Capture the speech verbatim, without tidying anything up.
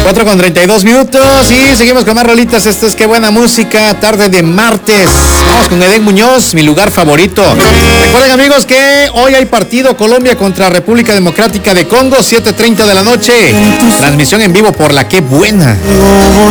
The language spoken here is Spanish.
cuatro con treinta y dos minutos y seguimos con más rolitas. Esto es Qué Buena Música, tarde de martes. Vamos con Edén Muñoz, mi lugar favorito. Recuerden, amigos, que hoy hay partido Colombia contra República Democrática de Congo, siete treinta de la noche. Transmisión en vivo por la Qué Buena.